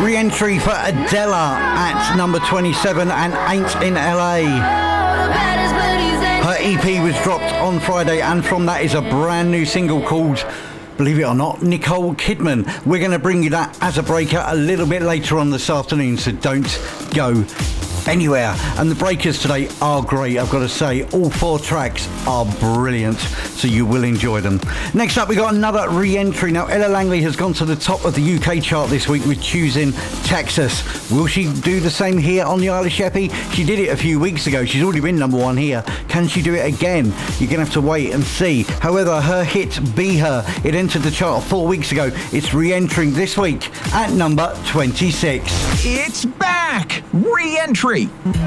Re-entry for Adela at number 27 and Ain't in LA. Her EP was dropped on Friday, and from that is a brand new single called, believe it or not, Nicole Kidman. We're going to bring you that as a breaker a little bit later on this afternoon, so don't go anywhere. And the breakers today are great, I've got to say. All 4 tracks are brilliant, so you will enjoy them. Next up, we got another re-entry. Now, Ella Langley has gone to the top of the UK chart this week with Choosing Texas. Will she do the same here on the Isle of Sheppey? She did it a few weeks ago. She's already been number 1 here. Can she do it again? You're going to have to wait and see. However, her hit Be Her, it entered the chart 4 weeks ago. It's re-entering this week at number 26. It's back! Re-entry!